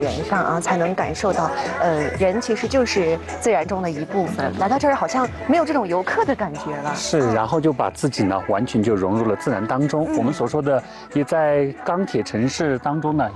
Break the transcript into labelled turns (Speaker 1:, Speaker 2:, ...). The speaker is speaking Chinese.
Speaker 1: 人上啊，才能感受到，人其实就是自然中的一部分。来到这儿好像没有这种游客的感觉了。
Speaker 2: 是，然后就把自己呢完全就融入了自然当中。我们所说的，也在钢铁城市当中呢。